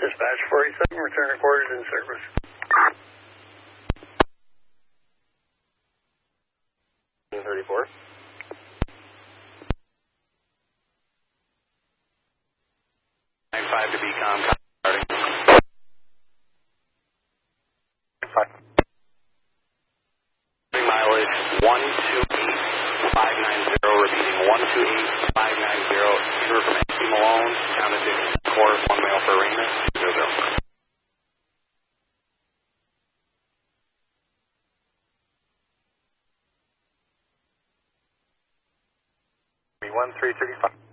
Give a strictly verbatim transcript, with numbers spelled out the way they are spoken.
Dispatch forty-seven, return to quarters in service. thirty-four. nine five to B COM, starting. five. Mileage one two eight five nine zero, repeating one two eight five nine zero, inward from Anthony Malone, down to Dixon Court, one mile for Raymond, zero zero. one three thirty-five.